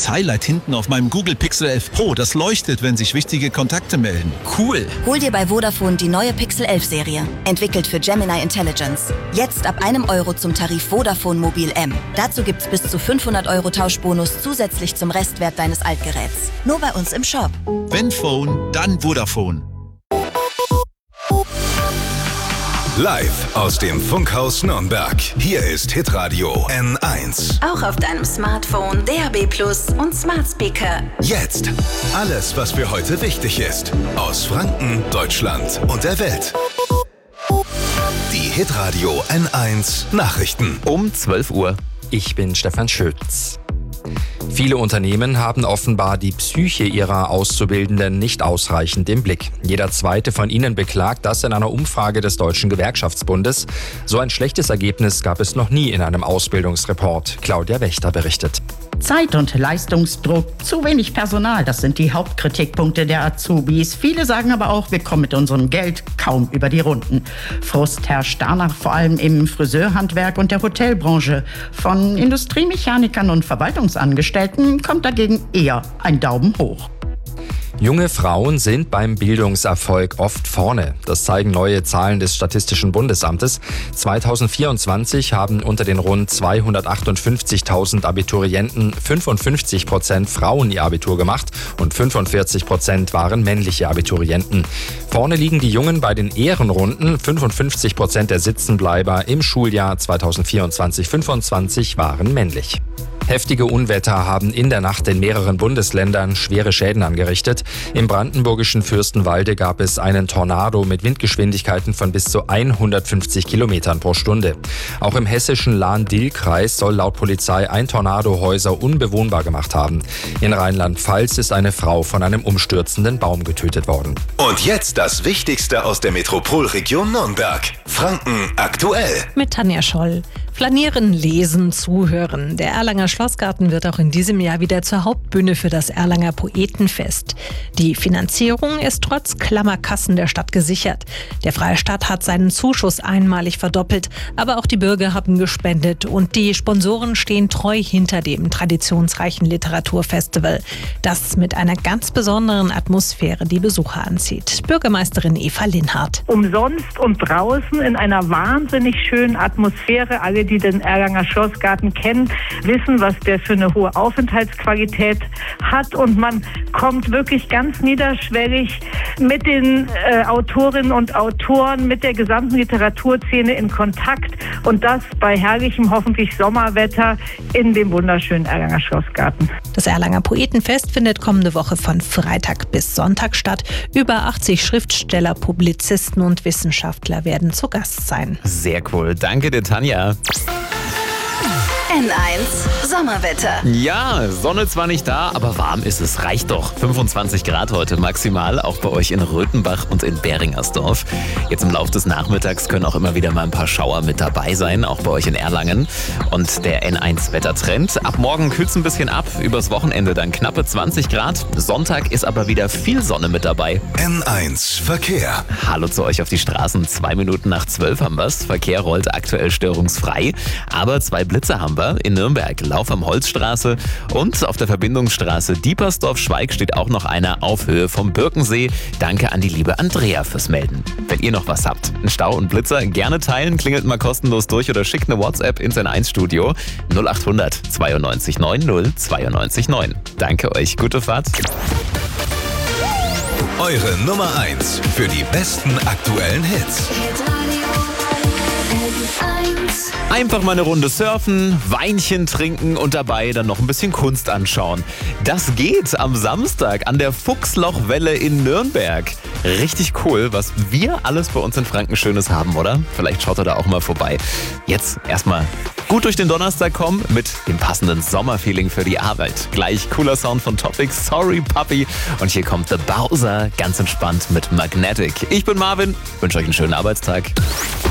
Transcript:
Das Highlight hinten auf meinem Google Pixel 11 Pro, das leuchtet, wenn sich wichtige Kontakte melden. Cool. Hol dir bei Vodafone die neue Pixel 11 Serie, entwickelt für Gemini Intelligence. Jetzt ab €1 zum Tarif Vodafone Mobil M. Dazu gibt's bis zu 500 € Tauschbonus zusätzlich zum Restwert deines Altgeräts. Nur bei uns im Shop. Wenn Phone, dann Vodafone. Live aus dem Funkhaus Nürnberg. Hier ist Hitradio N1. Auch auf deinem Smartphone, DAB+ und Smart Speaker. Jetzt alles, was für heute wichtig ist. Aus Franken, Deutschland und der Welt. Die Hitradio N1 Nachrichten. Um 12 Uhr. Ich bin Stefan Schütz. Viele Unternehmen haben offenbar die Psyche ihrer Auszubildenden nicht ausreichend im Blick. Jeder zweite von ihnen beklagt das in einer Umfrage des Deutschen Gewerkschaftsbundes. So ein schlechtes Ergebnis gab es noch nie in einem Ausbildungsreport. Claudia Wächter berichtet. Zeit- und Leistungsdruck, zu wenig Personal, das sind die Hauptkritikpunkte der Azubis. Viele sagen aber auch, wir kommen mit unserem Geld kaum über die Runden. Frust herrscht danach vor allem im Friseurhandwerk und der Hotelbranche. Von Industriemechanikern und Verwaltungsangestellten kommt dagegen eher ein Daumen hoch. Junge Frauen sind beim Bildungserfolg oft vorne. Das zeigen neue Zahlen des Statistischen Bundesamtes. 2024 haben unter den rund 258.000 Abiturienten 55% Frauen ihr Abitur gemacht und 45% waren männliche Abiturienten. Vorne liegen die Jungen bei den Ehrenrunden. 55% der Sitzenbleiber im Schuljahr 2024/25 waren männlich. Heftige Unwetter haben in der Nacht in mehreren Bundesländern schwere Schäden angerichtet. Im brandenburgischen Fürstenwalde gab es einen Tornado mit Windgeschwindigkeiten von bis zu 150 Kilometern pro Stunde. Auch im hessischen Lahn-Dill-Kreis soll laut Polizei ein Tornado Häuser unbewohnbar gemacht haben. In Rheinland-Pfalz ist eine Frau von einem umstürzenden Baum getötet worden. Und jetzt das Wichtigste aus der Metropolregion Nürnberg. Franken aktuell. Mit Tanja Scholl. Flanieren, lesen, zuhören. Der Erlanger Schlossgarten wird auch in diesem Jahr wieder zur Hauptbühne für das Erlanger Poetenfest. Die Finanzierung ist trotz Klammerkassen der Stadt gesichert. Der Freistaat hat seinen Zuschuss einmalig verdoppelt, aber auch die Bürger haben gespendet und die Sponsoren stehen treu hinter dem traditionsreichen Literaturfestival, das mit einer ganz besonderen Atmosphäre die Besucher anzieht. Bürgermeisterin Eva Linhardt. Umsonst und draußen in einer wahnsinnig schönen Atmosphäre. Alle, die den Erlanger Schlossgarten kennen, wissen, was der für eine hohe Aufenthaltsqualität hat und man kommt wirklich ganz niederschwellig mit den Autorinnen und Autoren, mit der gesamten Literaturszene in Kontakt und das bei herrlichem, hoffentlich Sommerwetter in dem wunderschönen Erlanger Schlossgarten. Das Erlanger Poetenfest findet kommende Woche von Freitag bis Sonntag statt. Über 80 Schriftsteller, Publizisten und Wissenschaftler werden zu Gast sein. Sehr cool. Danke dir, Tanja. N1 Sommerwetter. Ja, Sonne zwar nicht da, aber warm ist es. Reicht doch. 25 Grad heute maximal, auch bei euch in Röthenbach und in Beringersdorf. Jetzt im Laufe des Nachmittags können auch immer wieder mal ein paar Schauer mit dabei sein, auch bei euch in Erlangen. Und der N1-Wettertrend. Ab morgen kühlt es ein bisschen ab, übers Wochenende dann knappe 20 Grad. Sonntag ist aber wieder viel Sonne mit dabei. N1 Verkehr. Hallo zu euch auf die Straßen. 2 Minuten nach 12 haben wir's. Verkehr rollt aktuell störungsfrei. Aber 2 Blitze haben wir. In Nürnberg, Lauf am Holzstraße und auf der Verbindungsstraße Diepersdorf-Schweig steht auch noch einer auf Höhe vom Birkensee. Danke an die liebe Andrea fürs Melden. Wenn ihr noch was habt, einen Stau und Blitzer, gerne teilen, klingelt mal kostenlos durch oder schickt eine WhatsApp ins N1-Studio 0800 92 90 92 9. Danke euch, gute Fahrt. Eure Nummer 1 für die besten aktuellen Hits. Einfach mal eine Runde surfen, Weinchen trinken und dabei dann noch ein bisschen Kunst anschauen. Das geht am Samstag an der Fuchslochwelle in Nürnberg. Richtig cool, was wir alles bei uns in Franken Schönes haben, oder? Vielleicht schaut ihr da auch mal vorbei. Jetzt erstmal gut durch den Donnerstag kommen mit dem passenden Sommerfeeling für die Arbeit. Gleich cooler Sound von Topic, Sorry Puppy. Und hier kommt The Bowser, ganz entspannt mit Magnetic. Ich bin Marvin, wünsche euch einen schönen Arbeitstag.